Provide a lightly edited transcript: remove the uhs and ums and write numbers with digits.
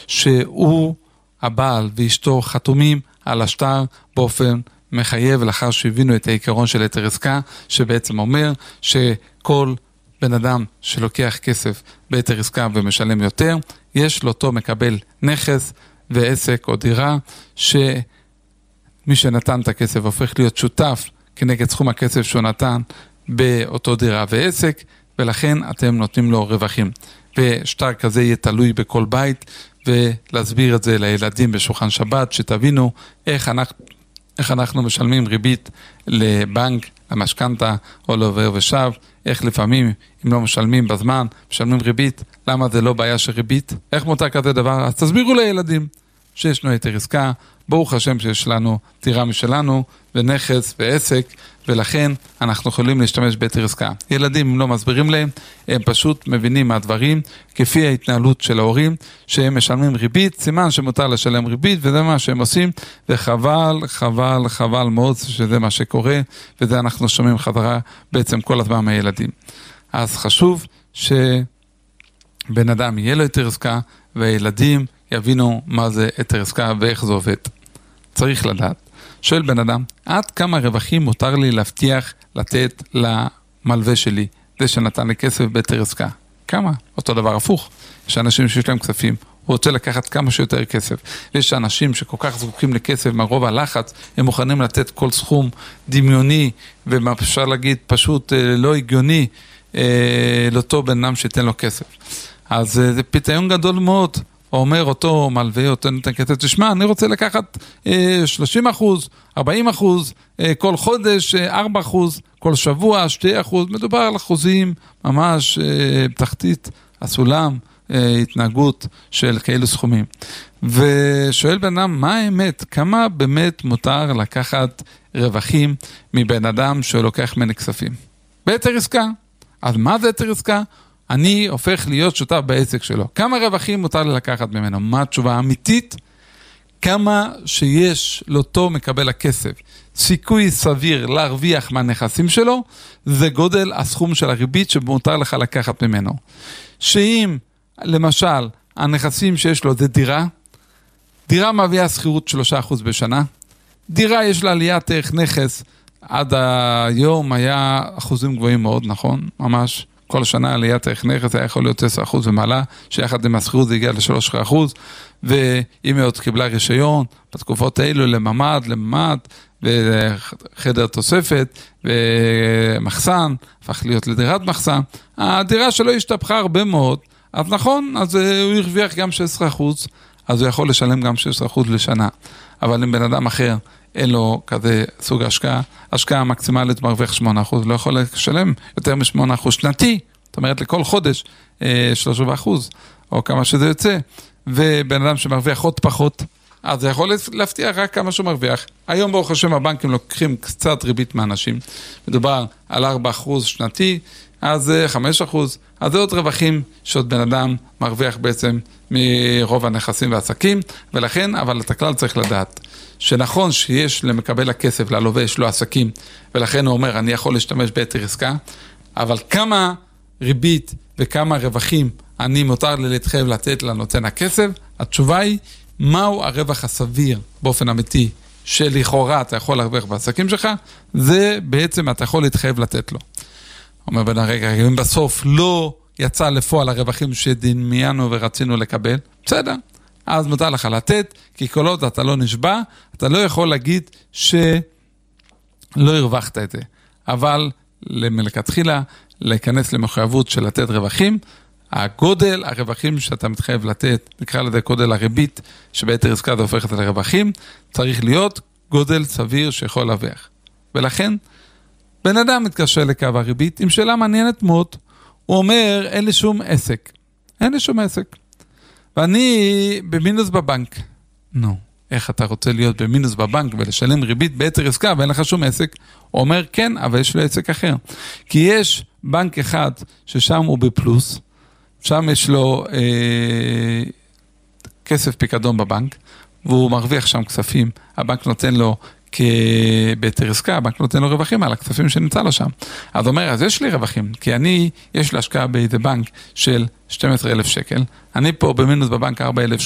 שהוא, הבעל ואשתו חתומים על השטר באופן מחייב, לאחר שהבינו את העיקרון של היתר עסקה, שבעצם אומר שכל בן אדם שלוקח כסף בהיתר עסקה ומשלם יותר, יש לו אותו מקבל נכס ועסק או דירה, שמי שנתן את הכסף הופך להיות שותף כנגד סכום הכסף שהוא נתן באותו דירה ועסק, ולכן אתם נותנים לו רווחים. ושטר כזה יהיה תלוי בכל בית, ולהסביר את זה לילדים בשולחן שבת, שתבינו איך אנחנו משלמים ריבית לבנק, למשכנתה או לעובר ושב, איך לפעמים אם לא משלמים בזמן, משלמים ריבית, למה זה לא בעיה של ריבית? איך מותר כזה דבר? אז תסבירו לילדים שישנו היתר עסקה, ברוך השם שיש לנו דירה משלנו ונכס ועסק, ולכן אנחנו יכולים להשתמש בהיתר עסקה. ילדים לא מסבירים להם, הם פשוט מבינים מהדברים, כפי ההתנהלות של ההורים, שהם משלמים ריבית, סימן שמותר לשלם ריבית, וזה מה שהם עושים, וחבל, חבל, חבל מאוד שזה מה שקורה, וזה אנחנו שומעים חזרה בעצם כל הזמן מהילדים. אז חשוב שבן אדם יהיה לו היתר עסקה, והילדים יבינו מה זה היתר עסקה ואיך זה עובד. צריך לדעת. שואל בן אדם, עד כמה רווחים מותר לי להבטיח לתת למלווה שלי, זה שנתן לי כסף בהיתר עסקה? כמה? אותו דבר הפוך. יש אנשים שיש להם כספים, הוא רוצה לקחת כמה שיותר כסף. יש אנשים שכל כך זקוקים לכסף, מרוב הלחץ, הם מוכנים לתת כל סכום דמיוני, ומה אפשר להגיד פשוט לא הגיוני, לאותו בן אדם שייתן לו כסף. אז זה פתאום גדול מאוד. אומר אותו מלווה, אותו נותן כסף, תשמע, אני רוצה לקחת 30%, 40%, כל חודש 4%, כל שבוע 2%, מדובר על אחוזים ממש בתחתית הסולם, התנהגות של כאלו סכומים. ושואל בן אדם, מה האמת? כמה באמת מותר לקחת רווחים מבן אדם שלוקח ממני כספים? בהיתר עסקה. אז מה זה היתר עסקה? אני הופך להיות שותף בעסק שלו. כמה רווחים מותר לי לקחת ממנו? מה התשובה האמיתית? כמה שיש לאותו מקבל הכסף. סיכוי סביר להרוויח מהנכסים שלו, זה גודל הסכום של הריבית שמותר לך לקחת ממנו. שאם, למשל, הנכסים שיש לו זה דירה מביאה שכירות 3% בשנה, דירה יש לה עליית ערך נכס, עד היום היה אחוזים גבוהים מאוד, נכון? ממש. כל שנה עליית ערך נכס היה יכול להיות 10% ומעלה, שיחד עם השכירות זה הגיע ל3%, ואם היא עוד קיבלה רישיון, בתקופות האלו לממד, וחדר תוספת, ומחסן, הפך להיות לדירת מחסן, הדירה שלו השתפכה הרבה מאוד, אז נכון, אז הוא הרוויח גם 16%, אז הוא יכול לשלם גם 16% לשנה, אבל אם בן אדם אחר, אין לו כזה סוג השקעה מקסימלית מרוויח 8%, לא יכול לשלם יותר מ8% שנתי, זאת אומרת לכל חודש 30%, או כמה שזה יוצא, ובן אדם שמרוויח עוד פחות, אז זה יכול להבטיח רק כמה שהוא מרוויח. היום ברוך השם הבנקים לוקחים קצת ריבית מאנשים, מדובר על 4% שנתי, אז 5%, אז זה עוד רווחים שעוד בן אדם מרוויח בעצם מרוב הנכסים והעסקים, ולכן, אבל את הכלל צריך לדעת, שנכון שיש למקבל הכסף, ללווה יש לו עסקים, ולכן הוא אומר, אני יכול להשתמש בהיתר עסקה, אבל כמה ריבית וכמה רווחים אני מותר לי להתחייב לתת לנותן הכסף, התשובה היא, מהו הרווח הסביר באופן אמיתי, שלכאורה אתה יכול להרוויח בעסקים שלך, זה בעצם אתה יכול להתחייב לתת לו. אומר בן הרגע, אם בסוף לא יצא לפועל הרווחים שדמיינו ורצינו לקבל, בסדר, אז מותר לך לתת, כי כל עוד אתה לא נשבע, אתה לא יכול להגיד שלא הרווחת את זה. אבל מלכתחילה, להיכנס למחויבות של לתת רווחים, הגודל, הרווחים שאתה מתחייב לתת, נקרא לזה גודל הריבית, שבהיתר עסקה זה הופך את זה לרווחים, צריך להיות גודל סביר שיכול להרוויח. ולכן, בן אדם מתקשר לקו הריבית, עם שאלה מעניינת מאוד, הוא אומר, אין לי שום עסק. אין לי שום עסק. ואני במינוס בבנק. נו, איך אתה רוצה להיות במינוס בבנק ולשלם ריבית בהיתר עסקה ואין לך שום עסק? הוא אומר, כן, אבל יש לו עסק אחר. כי יש בנק אחד ששם הוא בפלוס, שם יש לו כסף פיקדון בבנק, והוא מרוויח שם כספים, הבנק נותן לו בהיתר עסקה, הבנק נותן לו רווחים על הכספים שנמצא לו שם. אז הוא אומר, אז יש לי רווחים, כי יש לי השקעה באיזה בנק של 12,000 שקל, אני פה במינוס בבנק 4,000